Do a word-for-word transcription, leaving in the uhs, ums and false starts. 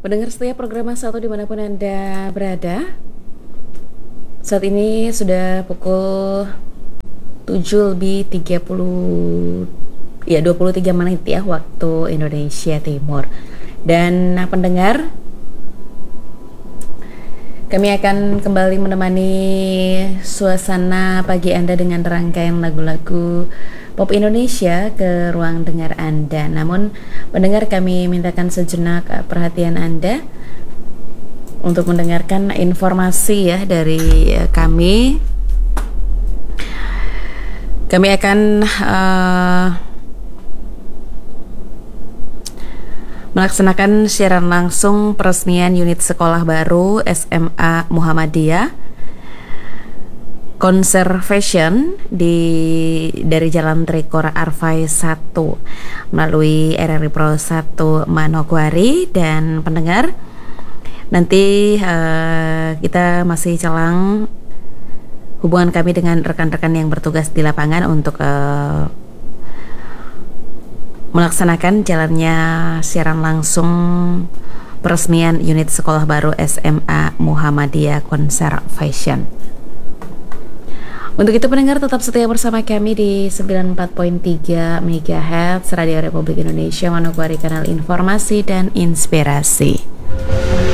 Mendengar setiap program satu dimanapun Anda berada. Saat ini sudah pukul tujuh lebih tiga puluh, ya dua puluh tiga menit ya waktu Indonesia Timur. Dan nah, pendengar, kami akan kembali menemani suasana pagi Anda dengan rangkaian lagu-lagu pop Indonesia ke ruang dengar Anda. Namun pendengar, kami mintakan sejenak perhatian Anda untuk mendengarkan informasi ya dari kami. Kami akan uh, melaksanakan siaran langsung peresmian unit sekolah baru S M A Muhammadiyah Conservation di dari Jalan Trikor Arfai satu melalui R R I Pro satu Manokwari. Dan pendengar, nanti uh, kita masih celang hubungan kami dengan rekan-rekan yang bertugas di lapangan untuk uh, melaksanakan jalannya siaran langsung peresmian unit sekolah baru S M A Muhammadiyah Conservation. Untuk itu pendengar, tetap setia bersama kami di sembilan puluh empat koma tiga megahertz Radio Republik Indonesia Manokwari, kanal informasi dan inspirasi.